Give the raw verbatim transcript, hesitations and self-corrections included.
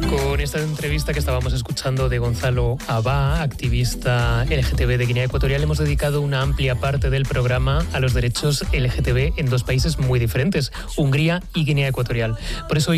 Con esta entrevista que estábamos escuchando de Gonzalo Abá, activista L G T B de Guinea Ecuatorial, hemos dedicado una amplia parte del programa a los derechos L G T B en dos países muy diferentes, Hungría y Guinea Ecuatorial. Por eso hoy